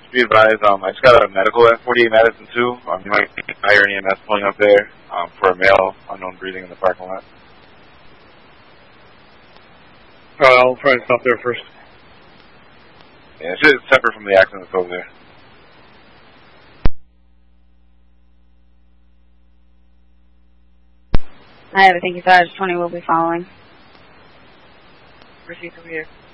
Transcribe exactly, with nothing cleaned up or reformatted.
Be advised, um, I just got a medical at forty-eight Madison too. Um, you might hire an E M S pulling up there um, for a male unknown breathing in the parking lot. Alright, I'll try and stop there first. Yeah, it's just separate from the accident that's over there. I have it. Thank you, Sarge. twenty will be following. Proceed from here.